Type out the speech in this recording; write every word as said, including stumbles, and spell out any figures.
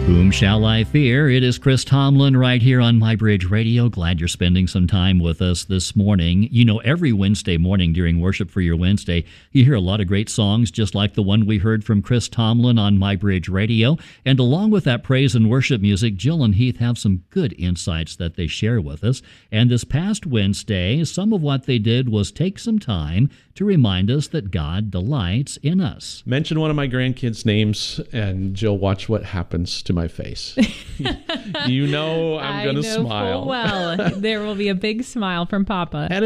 Whom shall I fear? It is Chris Tomlin right here on My Bridge Radio. Glad you're spending some time with us this morning. You know, every Wednesday morning during Worship for Your Wednesday, you hear a lot of great songs, just like the one we heard from Chris Tomlin on My Bridge Radio. And along with that praise and worship music, Jill and Heath have some good insights that they share with us. And this past Wednesday, some of what they did was take some time to remind us that God delights in us. Mention one of my grandkids' names, and Jill, watch what happens to my face. You know I'm going to smile. Well, there will be a big smile from Papa. And